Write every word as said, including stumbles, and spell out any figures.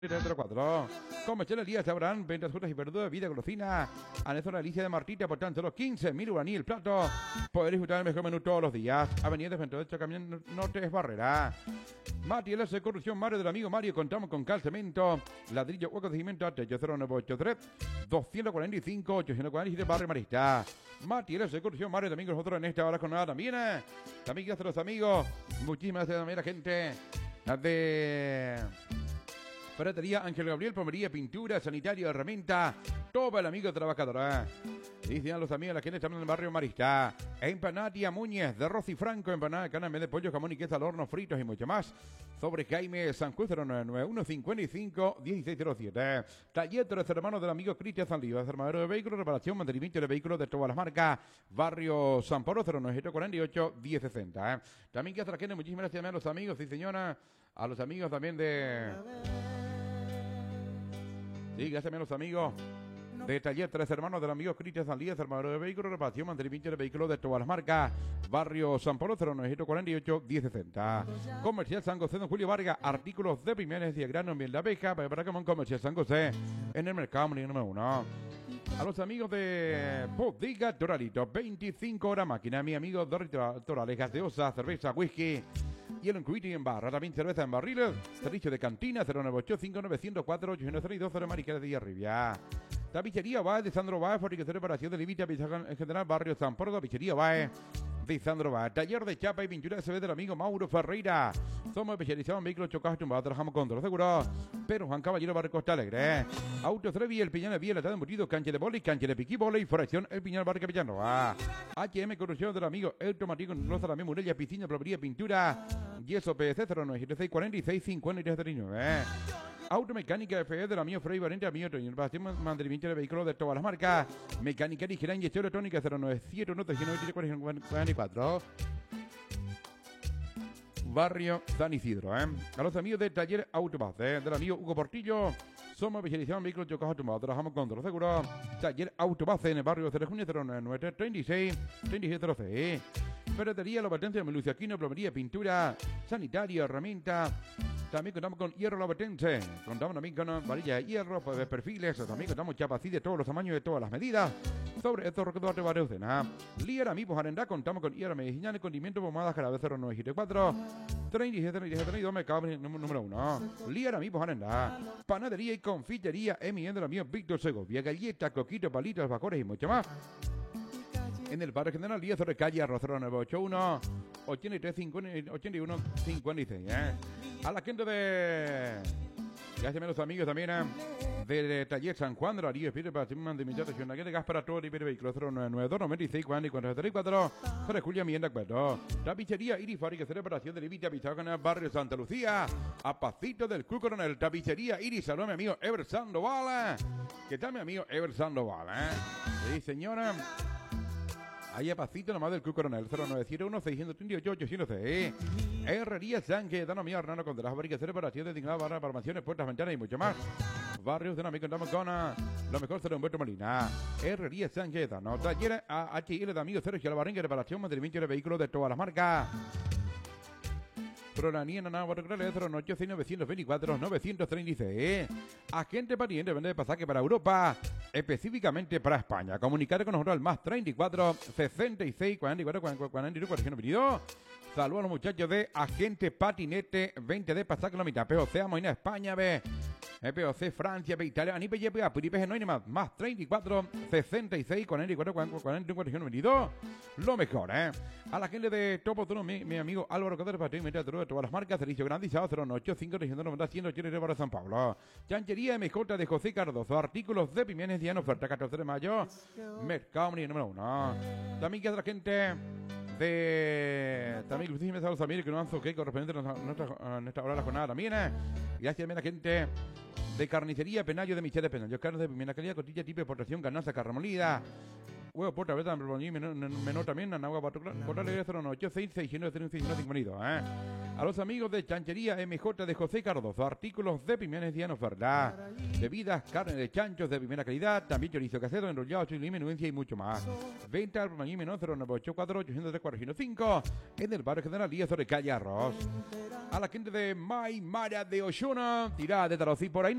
cuatro. Comercial Elías Abraham, ventas, frutas y verduras, vida golosina. Anexo Alicia de Martita, por tan solo quince mil uraní el plato. Poder disfrutar el mejor menú todos los días. Avenida de Ventodecho, Camino Norte es Barrera. Materiales de corrupción, Mario del amigo Mario, contamos con cal, cemento, ladrillo, hueco de cimiento, techo cero nueve ocho tres, doscientos cuarenta y cinco, ochocientos cuarenta y siete, Barrio Marista. Materiales de corrupción, Mario, también con nosotros en esta hora con nada también. Eh. También gracias a los amigos, muchísimas gracias también a la gente de Ferretería Ángel Gabriel, plomería, pintura, sanitario, herramienta, todo el amigo trabajador. Eh. Dicen a los amigos, la gente está en el barrio Marista. Empanadia Muñez, de Rosy Franco, empanada de carne de pollo, jamón y queso al horno, fritos y mucho más. Sobre Jaime San Juan, cero nueve nueve uno cinco cinco uno seis cero siete. Taller Tres Hermanos del amigo Cristian Saldivas, armadero de vehículos, reparación, mantenimiento de vehículos de todas las marcas. Barrio San Pablo, cero nueve cuatro ocho uno cero sesenta. Eh. También que hasta la gente, muchísimas gracias a los amigos, sí señora, a los amigos también de... Sí, gracias a los amigos de Taller Tres Hermanos del amigo Cristian Saldías, armadero de vehículos, reparación, mantenimiento de vehículos de todas las marcas. Barrio San Pablo, cero nueve cuatro ocho uno cero sesenta. Comercial San José, don Julio Vargas, artículos de primeres y grano en miel de abeja, para que un Comercial San José, en el mercado número uno. A los amigos de Bodega Toralito, veinticinco horas máquina, mi amigo Dorito Torales, gaseosa, cerveza, whisky y el Incuiti en barra, también cerveza en barriles, servicio de cantina, cero nueve ocho cinco nueve cero cuatro ocho nueve dos, cero Mariquera de Arribia. Tapicería Baez de Sandro Baez, fabricación de reparación de Levita, en general, barrio San Pordo, tapicería Baez de Sandro Baez. Taller de chapa y pintura de C V del amigo Mauro Ferreira. Somos especializados en vehículos chocados, tumbados, trabajamos con todos los seguros. Pero Juan Caballero, barrio Costa Alegre. Autos Trevi, el Piñón de Vía, Latado Embutido, cancha de boli, cancha de piqui, bola y fracción, el Piñón, barrio Capellano. H M, corrupción del amigo Automático, Rosa, la Muralla, piscina, plomería, pintura. Yeso P C cero nueve siete seis cuatro seis cinco tres tres nueve. Automecánica F E del amigo Frey Valente, amigo Toño, mantenimiento de vehículos de todas las marcas. Mecánica ligera, inyección electrónica, cero nueve siete uno tres nueve cuatro cuatro cuatro. Barrio San Isidro, ¿eh? A los amigos de Taller Autobaz, ¿eh? Del amigo Hugo Portillo. Somos especializados en vehículos chocados tumbados, trabajamos con todos los seguros. Taller Autobaz en el barrio de Junio, cero nueve nueve tres seis tres siete cero seis. Ferretería, Lobatense, Melucia Aquino, plomería, pintura, sanitario, herramienta. También contamos con hierro Lobatense. Contamos también con varilla de hierro, pues, perfiles. También contamos chapas de todos los tamaños, de todas las medidas. Sobre estos roquetos de varios de nada. Líder Amigos Arendá, contamos con hierro medicinal, condimento, pomadas, jarabe cero nueve siete cuatro treinta y siete treinta y siete treinta y dos, mercado número uno. Líder Amigos Arendá. Panadería y confitería Emi del amigo Víctor Segovia. Galletas, coquitos, palitos, albacores y mucho más. En el barrio General Díaz, sobre calle Arroz cero nueve ocho uno ochenta y tres ochenta y uno cincuenta y seis. ¿eh? A la gente de... Gracias a los amigos también ¿eh? de, de Taller San Juan de la Río Espíritu para de mi estación de gas para todo el vehículo cero nueve nueve dos noventa y seis cuarenta y cuatro treinta y cuatro. Para Julia Mienda Cuatro. Tapicería Iris Fábrica de reparación de Levita, pisado en el barrio Santa Lucía. A pasito del Club Coronel. Tapicería Iris, salud mi amigo Ever Sandoval. ¿Qué tal mi amigo Ever Sandoval? ¿eh? Sí, señora. Ahí a pasito nomás del Club Coronel, cero nueve siete uno seis tres ocho ocho cero seis. Herrería San Cayetano, mío Hernando, con de las fábricas de reparación de dignadas barras, farmaciones, puertas, ventanas y mucho más. Barrios de Nami, contamos con uh, lo mejor de Humberto Molina. Herrería San Cayetano, taller a H I L de amigos Sergio Alvarenga, reparación, mantenimiento de vehículos de todas las marcas. Proranía, Naná, Guatemala, cero nueve ocho seis nueve dos cuatro nueve tres seis. Agente pariente, vende pasaje para Europa, específicamente para España. Comunicar con nosotros al más treinta y cuatro sesenta y seis cuarenta y cuatro cuarenta y dos. Saludos a los muchachos de Agente Patinete, veinte de pasaje la mitad. P O C, Moina, España, ve. P O C, Francia, ve, Italia, Anipe, Yepe, Piripe, no hay más. Más treinta y cuatro sesenta y seis cuarenta y cuatro cuarenta y cuatro veintidós. Lo mejor, ¿eh? A la gente de Topo Tono, mi, mi amigo Álvaro Cotero, Patrick, de todas las marcas, servicio grandizado, cero nueve ocho cinco tres nueve cero uno cero para San Pablo. Chanchería M J de José Cardozo, artículos de Pimenes, día en oferta, catorce de mayo. Mercado número uno. También queda la gente de... También inclusive a los amigos que nos han zoqué correspondiente a nuestra, a nuestra hora de la jornada también, ¿eh? Gracias también a la gente de Carnicería Penayo de Michelle Penayo, carnes de primera calidad, cotilla tipo de exportación, ganaza, carne molida. Huevo por tableta, menor, menor también, Anagua, Portales cero ocho seis seis nueve cero cinco bienvenido, ¿eh? A los amigos de Chanchería M J de José Cardozo, artículos de primeras días oferta, bebidas, carne de chanchos de primera calidad, también chorizo casero, enrollado, chile, menudencia y mucho más. Venta al menor cero nueve ocho cuatro ocho cero tres cuatro cero cinco en el barrio General Díaz sobre calle Arroz. A la gente de Maimara de Oshona, tirada de Tarocí por ahí.